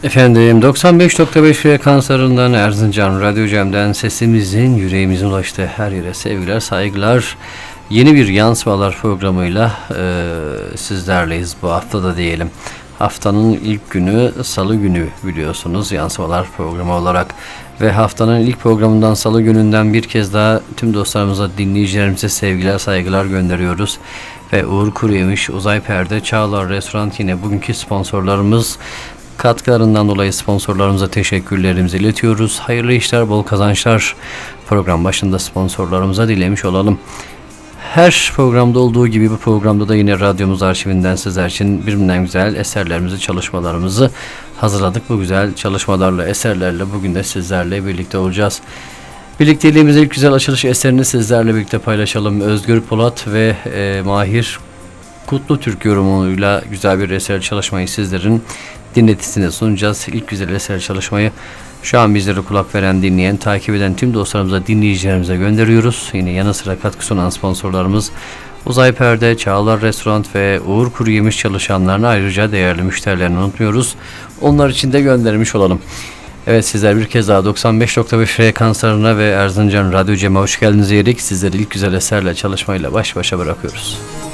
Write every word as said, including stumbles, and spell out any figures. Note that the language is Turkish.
Efendim doksan beş nokta beş frekanslarından Erzincan Radyo Cem'den sesimizin yüreğimizin ulaştığı her yere sevgiler, saygılar. Yeni bir yansımalar programıyla e, sizlerleyiz bu haftada diyelim. Haftanın ilk günü Salı günü biliyorsunuz yansımalar programı olarak. Ve haftanın ilk programından Salı gününden bir kez daha tüm dostlarımıza, dinleyicilerimize sevgiler, saygılar gönderiyoruz. Ve Uğur Kuruyemiş, Uzay Perde, Çağlar Restoran yine bugünkü sponsorlarımız. Katkılarından dolayı sponsorlarımıza teşekkürlerimizi iletiyoruz. Hayırlı işler, bol kazançlar. Program başında sponsorlarımıza dilemiş olalım. Her programda olduğu gibi bu programda da yine radyomuz arşivinden sizler için birbirinden güzel eserlerimizi, çalışmalarımızı hazırladık. Bu güzel çalışmalarla, eserlerle bugün de sizlerle birlikte olacağız. Birlikteliğimizin ilk güzel açılış eserini sizlerle birlikte paylaşalım. Özgür Polat ve e, Mahir Kutlu Türk yorumuyla güzel bir eser çalışmayı sizlerin dinletisine sunacağız. İlk güzel eser çalışmayı şu an bizlere kulak veren, dinleyen, takip eden tüm dostlarımıza, dinleyicilerimize gönderiyoruz. Yine yanı sıra katkı sunan sponsorlarımız Uzay Perde, Çağlar Restoran ve Uğur Kuruyemiş çalışanlarına, ayrıca değerli müşterilerini unutmuyoruz. Onlar için de göndermiş olalım. Evet, sizler bir kez daha doksan beş nokta beş frekanslarına ve Erzincan Radyo Cem'e hoş geldiniz diyerek sizleri ilk güzel eserle, çalışmayla baş başa bırakıyoruz.